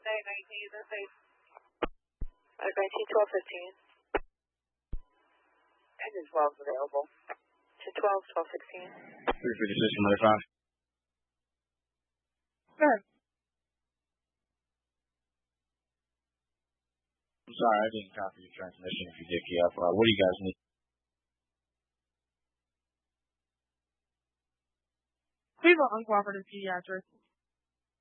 19, 12, 15. Engine 12 is available. To 12, 12, 16. 356, another 5. Good. I'm sorry, I didn't copy your transmission if you did key up. What do you guys need? Please don't uncooperative pediatrics.